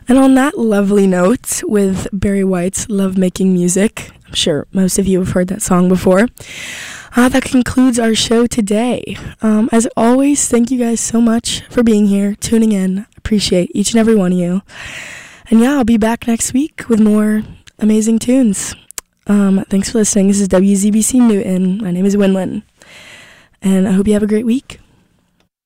And on that lovely note, with Barry White's Love Making Music, I'm sure most of you have heard that song before, that concludes our show today. As always, thank you guys so much for being here, tuning in. Appreciate each and every one of you. And yeah, I'll be back next week with more amazing tunes. Thanks for listening. This is WZBC Newton. My name is Winlin. And I hope you have a great week.